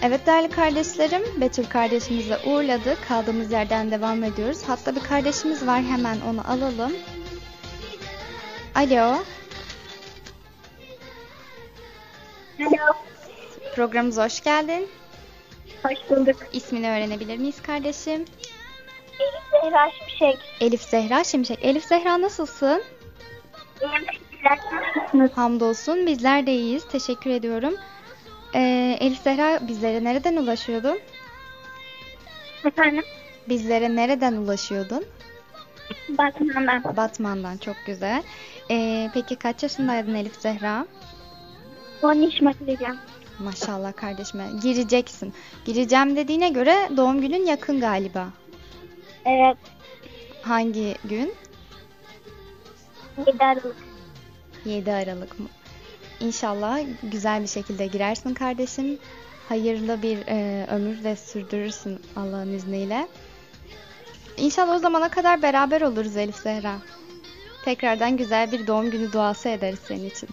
Evet değerli kardeşlerim, Betül kardeşimizi uğurladık. Kaldığımız yerden devam ediyoruz. Hatta bir kardeşimiz var, hemen onu alalım. Alo, Merhaba, programımıza hoş geldin. hoş bulduk. İsmini öğrenebilir miyiz kardeşim? Elif Zehra Şimşek. Elif Zehra Şimşek. Elif Zehra nasılsın? İyiyim, teşekkürler. Nasılsınız? Hamdolsun, bizler de iyiyiz. Teşekkür ediyorum. Elif Zehra, bizlere nereden ulaşıyordun? Efendim? Bizlere nereden ulaşıyordun? Batman'dan. Batman'dan, çok güzel. Peki kaç yaşındaydın Elif Zehra? 10 yaşıma gireceğim. Maşallah kardeşime. Gireceksin. Gireceğim dediğine göre doğum günün yakın galiba. Evet, Hangi gün? 7 Aralık. 7 Aralık mı? İnşallah güzel bir şekilde girersin kardeşim. Hayırlı bir ömür de sürdürürsün Allah'ın izniyle. İnşallah o zamana kadar beraber oluruz Elif Zehra. Tekrardan güzel bir doğum günü duası ederiz senin için.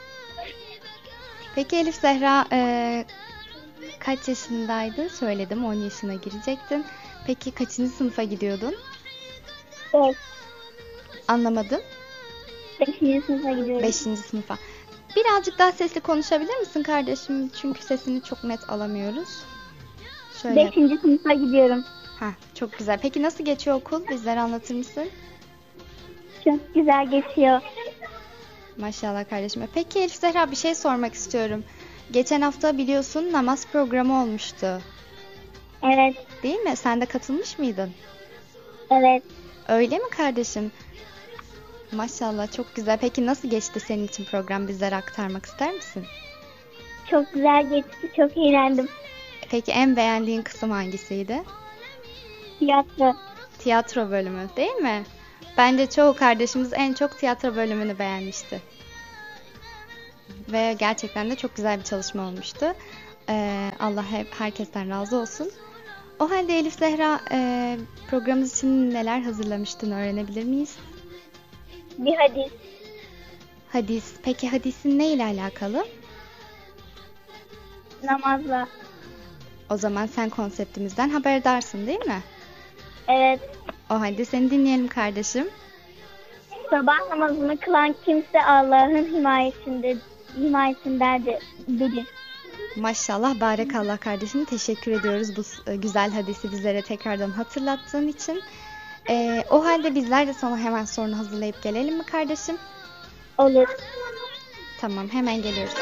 Peki Elif Zehra, kaç yaşındaydın? Söyledim, 10 yaşına girecektin. Peki kaçıncı sınıfa gidiyordun? 5. Anlamadım. 5. sınıfa gidiyorum. 5. sınıfa. Birazcık daha sesli konuşabilir misin kardeşim? Çünkü sesini çok net alamıyoruz. Şöyle. 5. sınıfa gidiyorum. Çok güzel. Peki nasıl geçiyor okul? Bizlere anlatır mısın? Çok güzel geçiyor. Maşallah kardeşime. Peki Elif Zehra, bir şey sormak istiyorum. Geçen hafta biliyorsun namaz programı olmuştu. Evet, Değil mi? Sen de katılmış mıydın? evet. Öyle mi kardeşim? Maşallah, çok güzel. Peki nasıl geçti senin için program? Bizlere aktarmak ister misin? Çok güzel geçti. Çok eğlendim. Peki en beğendiğin kısım hangisiydi? Tiyatro. Tiyatro bölümü, değil mi? Bence çoğu kardeşimiz en çok tiyatro bölümünü beğenmişti. Ve gerçekten de çok güzel bir çalışma olmuştu. Allah herkesten razı olsun. O halde Elif Zehra, programımız için neler hazırlamıştın öğrenebilir miyiz? Bir hadis. Hadis. Peki hadisin ne ile alakalı? Namazla. O zaman sen konseptimizden haberdarsın, değil mi? Evet. O halde seni dinleyelim kardeşim. Sabah namazını kılan kimse Allah'ın himayesindedir. Maşallah, barekallah kardeşim. Teşekkür ediyoruz bu güzel hadisi bizlere tekrardan hatırlattığın için. O halde bizler de sana hemen sorunu hazırlayıp gelelim mi kardeşim? Olur. Tamam, hemen geliyoruz.